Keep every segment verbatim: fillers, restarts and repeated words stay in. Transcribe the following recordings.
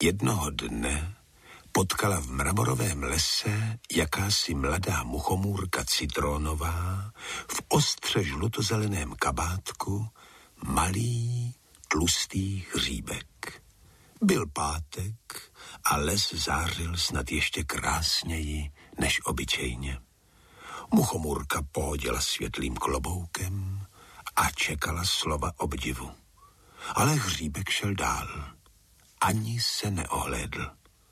Jednoho dne potkala v mramorovém lese jakási mladá muchomůrka citronová v ostře žlutozeleném kabátku malý tlustý hříbek. Byl pátek a les zářil snad ještě krásněji než obyčejně. Muchomůrka pohodila světlým kloboukem a čekala slova obdivu. Ale hříbek šel dál. Ani se neohlédl.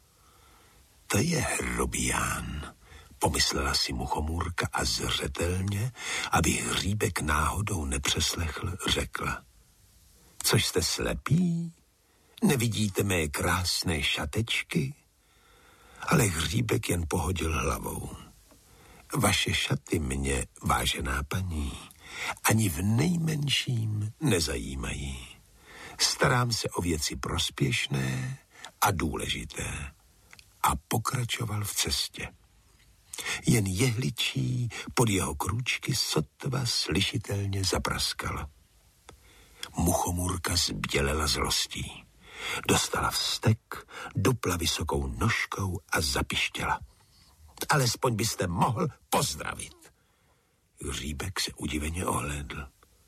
To je hrobián, pomyslela si muchomůrka a zřetelně, aby hříbek náhodou nepřeslechl, řekla. Což jste slepí? Nevidíte mé krásné šatečky? Ale hříbek jen pohodil hlavou. Vaše šaty mě, vážená paní, ani v nejmenším nezajímají. Starám se o věci prospěšné a důležité. A pokračoval v cestě. Jen jehličí pod jeho krůčky sotva slyšitelně zapraskala. Muchomůrka zbdělela zlostí. Dostala vztek, dupla vysokou nožkou a zapištěla. Alespoň byste mohl pozdravit. Hříbek se udiveně ohlédl.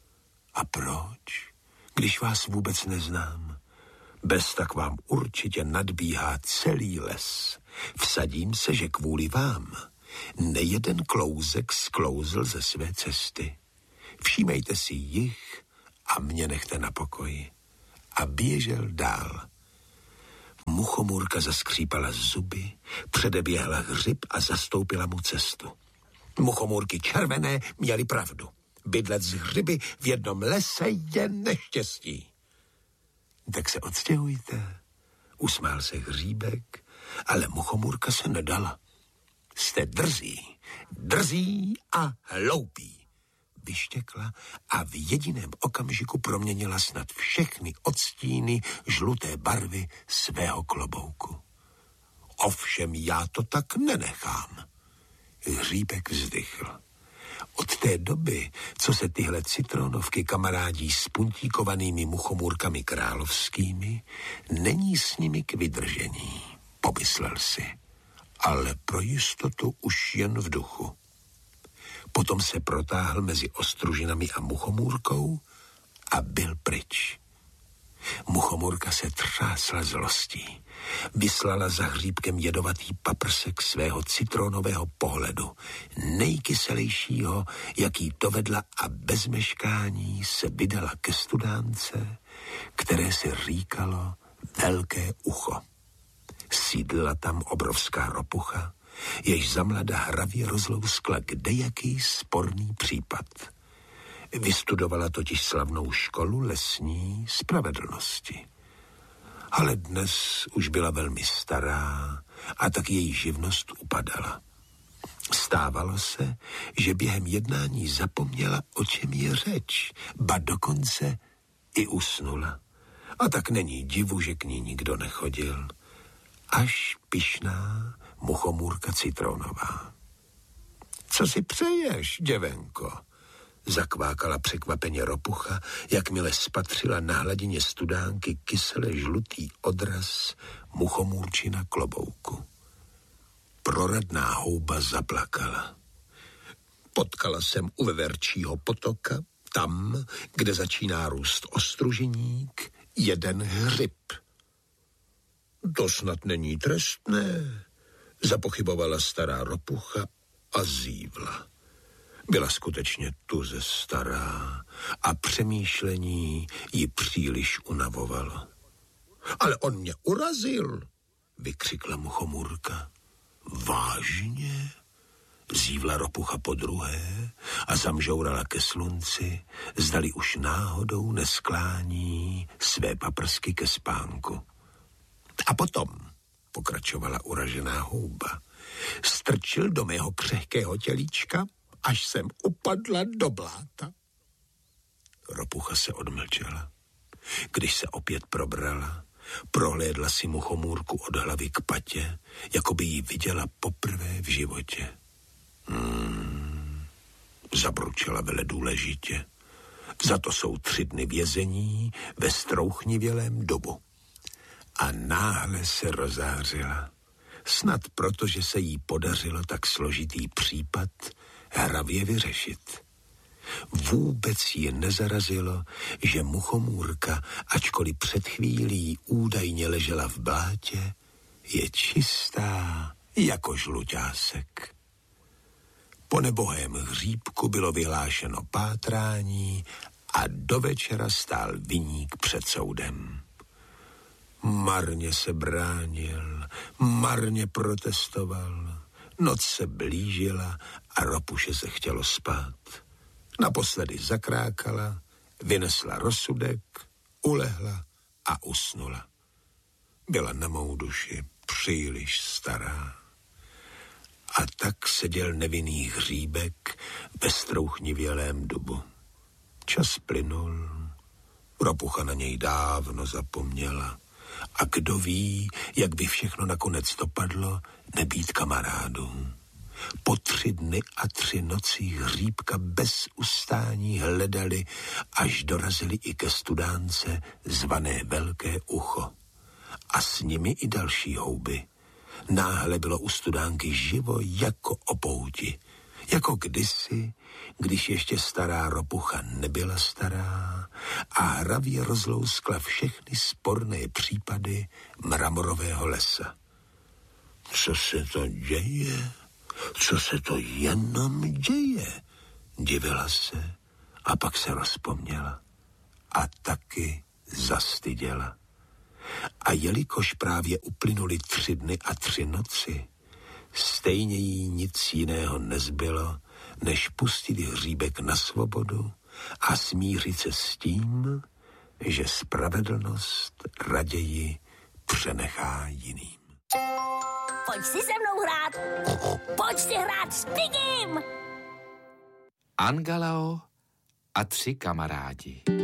A proč, když vás vůbec neznám? Bez tak vám určitě nadbíhá celý les. Vsadím se, že kvůli vám nejeden klouzek sklouzl ze své cesty. Všímejte si jich a mě nechte na pokoji. A běžel dál. Muchomůrka zaskřípala zuby, předeběhla hřib a zastoupila mu cestu. Muchomůrky červené měly pravdu. Bydlet z hřiby v jednom lese je neštěstí. Tak se odstěhujte, usmál se hříbek, ale muchomůrka se nedala. Jste drzí, drzí a hloupí, vyštěkla a v jediném okamžiku proměnila snad všechny odstíny žluté barvy svého klobouku. Ovšem já to tak nenechám. Hříbek vzdychl. Od té doby, co se tyhle citronovky kamarádí s puntíkovanými muchomůrkami královskými, není s nimi k vydržení, pomyslel si, ale pro jistotu už jen v duchu. Potom se protáhl mezi ostružinami a muchomůrkou a byl pryč. Muchomůrka se třásla zlostí. Vyslala za hříbkem jedovatý paprsek svého citronového pohledu, nejkyselejšího, jaký dovedla, a bez meškání se vydala ke studánce, které se říkalo Velké ucho. Sídlila tam obrovská ropucha, jež za mlada hravě rozlouskla kdejaký sporný případ. Vystudovala totiž slavnou školu lesní spravedlnosti. Ale dnes už byla velmi stará a tak její živnost upadala. Stávalo se, že během jednání zapomněla, o čem je řeč, ba dokonce i usnula. A tak není divu, že k ní nikdo nechodil. Až pyšná muchomůrka citronová. Co si přeješ, děvenko? Zakvákala překvapeně ropucha, jakmile spatřila na hladině studánky kysele žlutý odraz muchomůrčina klobouku. Proradná houba zaplakala. Potkala jsem u veverčího potoka, tam, kde začíná růst ostružiník, jeden hřib. To snad není trestné, zapochybovala stará ropucha a zívla. Byla skutečně tuze stará a přemýšlení ji příliš unavovalo. Ale on mě urazil, vykřikla muchomůrka. Vážně? Zívla ropucha podruhé a zamžourala ke slunci, zdali už náhodou nesklání své paprsky ke spánku. A potom, pokračovala uražená houba, strčil do mého křehkého tělíčka, až jsem upadla do bláta. Ropucha se odmlčela. Když se opět probrala, prohlédla si muchomůrku od hlavy k patě, jako by ji viděla poprvé v životě. Hmm, zabručela veledůležitě. Za to jsou tři dny vězení ve strouchnivělém dobu. A náhle se rozářila. Snad proto, že se jí podařilo tak složitý případ hravě vyřešit. Vůbec ji nezarazilo, že muchomůrka, ačkoliv před chvílí údajně ležela v blátě, je čistá jako žluťásek. Po nebohém hříbku bylo vyhlášeno pátrání a do večera stál viník před soudem. Marně se bránil, marně protestoval. Noc se blížila a Ropuše se chtělo spát. Naposledy zakrákala, vynesla rozsudek, ulehla a usnula. Byla na mou duši příliš stará. A tak seděl nevinný hříbek ve strouchnivělém dubu. Čas plynul, Ropucha na něj dávno zapomněla. A kdo ví, jak by všechno nakonec dopadlo, nebýt kamarádů. Po tři dny a tři noci hříbka bez ustání hledali, až dorazili i ke studánce zvané Velké ucho. A s nimi i další houby. Náhle bylo u studánky živo jako o pouti. Jako kdysi, když ještě stará Ropucha nebyla stará a hravě rozlouskla všechny sporné případy mramorového lesa. Co se to děje? Co se to jenom děje? Divila se a pak se rozpomněla. A taky zastyděla. A jelikož právě uplynuly tři dny a tři noci, stejně jí nic jiného nezbylo, než pustit hříbek na svobodu a smířit se s tím, že spravedlnost raději přenechá jiným. Pojď si se mnou hrát! Pojď si hrát s Pigim! Angalao a tři kamarádi.